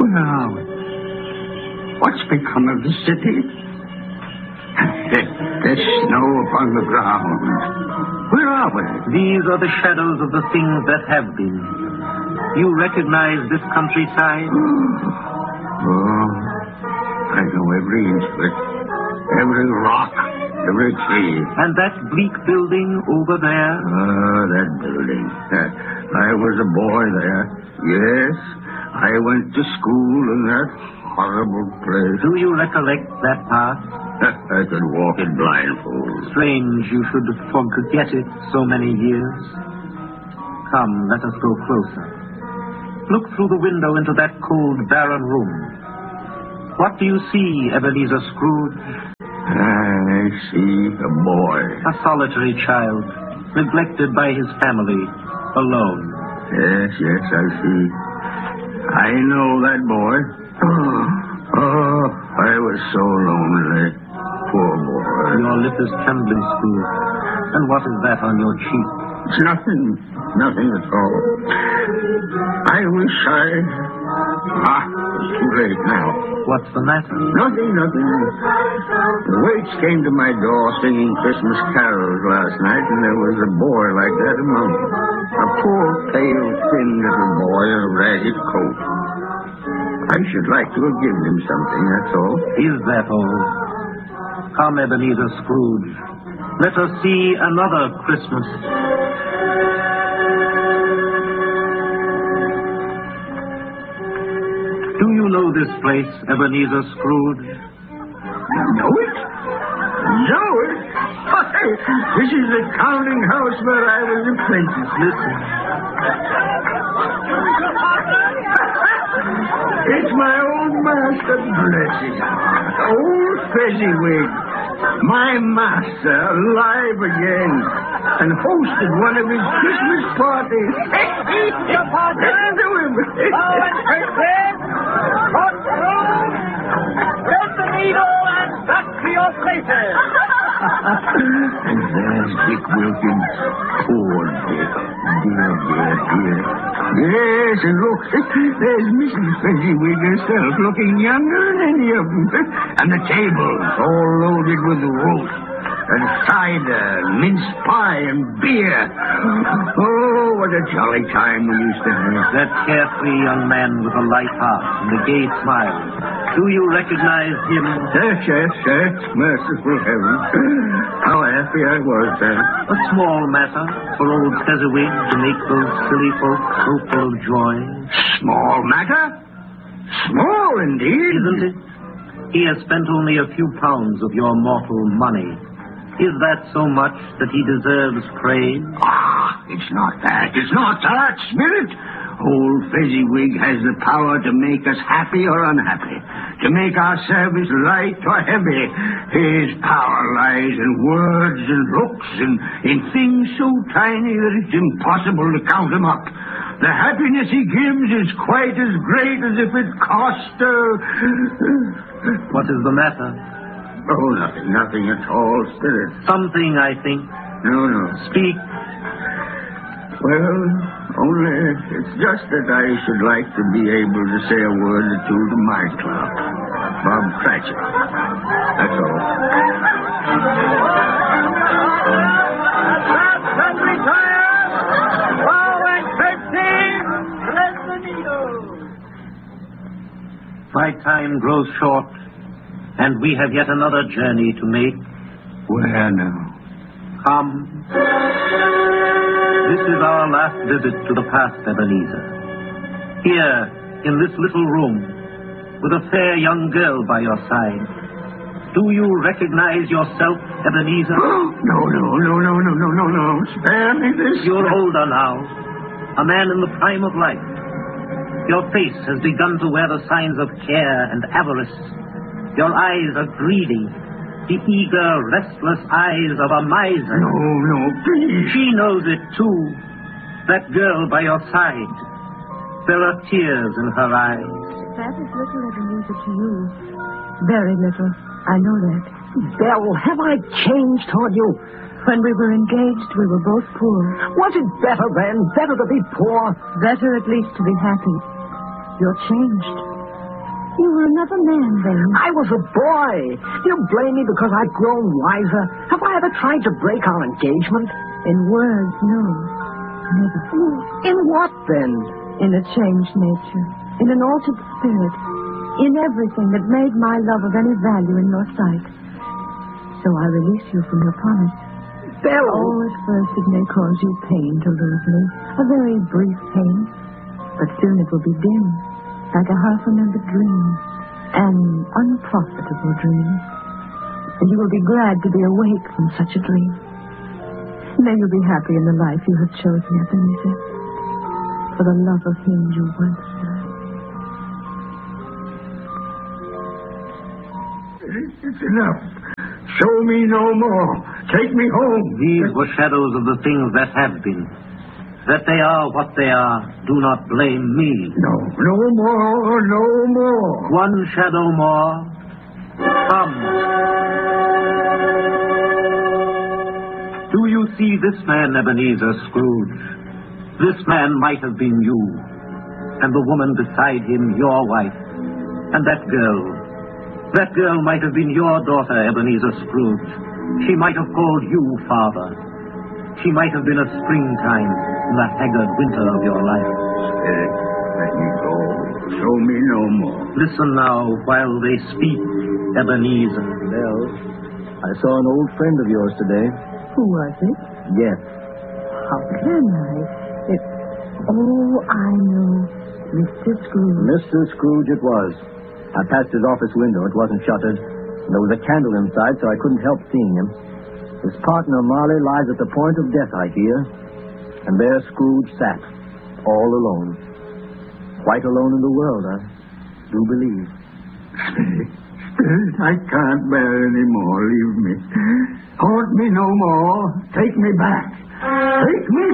Where are we? What's become of the city? There's snow upon the ground. Where are we? These are the shadows of the things that have been. You recognize this countryside? Oh, I know every inch of it. Every rock, every tree. And that bleak building over there? That building. I was a boy there. Yes, I went to school in that horrible place. Do you recollect that past? I could walk it blindfold. Strange you should forget it so many years. Come, let us go closer. Look through the window into that cold, barren room. What do you see, Ebenezer Scrooge? I see a boy. A solitary child, neglected by his family, alone. Yes, I see. I know that boy. Oh, I was so lonely. Poor boy. Your lip is trembling, Scrooge. And what is that on your cheek? It's nothing. Nothing at all. I wish I... it's too late now. What's the matter? Nothing. The waits came to my door singing Christmas carols last night, and there was a boy like that among them. A poor, pale, thin little boy in a ragged coat. I should like to have given him something, that's all. Is that all? Come, Ebenezer Scrooge. Let us see another Christmas. Do you know this place, Ebenezer Scrooge? Know it? Know it? This is the counting house where I was apprentice. Listen. It's my old master, bless his heart. Old Fezziwig. My master, alive again. And hosted one of his Christmas parties. The party? Listen to him. Get the needle and back to your places. And there's Dick Wilkins. Poor Dick. Dear. Yes, and look, there's Mrs. Fezziwig herself, looking younger than any of them. And the tables all loaded with roast and cider, mince pie and beer. Oh, what a jolly time we used to have. That carefree young man with a light heart and a gay smile. Do you recognize him? Yes. Merciful heaven. How happy I was then. A small matter for old Fezziwig to make those silly folks so full of joy. Small matter? Small indeed. Isn't it? He has spent only a few pounds of your mortal money. Is that so much that he deserves praise? It's not that. It's not that, Spirit. Old Fezziwig has the power to make us happy or unhappy, to make our service light or heavy. His power lies in words and looks and in things so tiny that it's impossible to count them up. The happiness he gives is quite as great as if it cost What is the matter? Oh, nothing at all, Spirit. Something, I think. No. Speak. Well, only it's just that I should like to be able to say a word or two to my clerk, Bob Cratchit. That's all. Stop and retire! Forward 13! Let the needle! My time grows short, and we have yet another journey to make. Where now? Come. This is our last visit to the past, Ebenezer. Here, in this little room, with a fair young girl by your side. Do you recognize yourself, Ebenezer? No. Spare me this. You're older now, a man in the prime of life. Your face has begun to wear the signs of care and avarice. Your eyes are greedy, the eager, restless eyes of a miser. No, please. She knows it, too. That girl by your side. There are tears in her eyes. That is little, Ebenezer, to you. Very little. I know that. Belle, have I changed toward you? When we were engaged, we were both poor. Was it better then? Better to be poor? Better at least to be happy. You're changed. You were another man then. I was a boy. You blame me because I've grown wiser. Have I ever tried to break our engagement? In words, no. Never. In what, then? In a changed nature. In an altered spirit. In everything that made my love of any value in your sight. So I release you from your promise. Belle! Oh, at first it may cause you pain to lose me. A very brief pain. But soon it will be dim. Like a half-remembered dream. An unprofitable dream. And you will be glad to be awake from such a dream. May you be happy in the life you have chosen, Ebenezer. For the love of him you once served. It's enough. Show me no more. Take me home. These were shadows of the things that have been. That they are what they are. Do not blame me. No more, no more. One shadow more. Come. Do you see this man, Ebenezer Scrooge? This man might have been you. And the woman beside him, your wife. And that girl might have been your daughter, Ebenezer Scrooge. She might have called you father. She might have been a springtime in the haggard winter of your life. Spirit, let me go. Show me no more. Listen now while they speak, Ebenezer. Belle, I saw an old friend of yours today. Who was it? Yes. How can I? Oh, I know. Mr. Scrooge. Mr. Scrooge it was. I passed his office window. It wasn't shuttered. And there was a candle inside, so I couldn't help seeing him. His partner, Marley, lies at the point of death, I hear. And there Scrooge sat, all alone. Quite alone in the world, I do believe. Spirit, I can't bear any more. Leave me. Haunt me no more. Take me back. Take me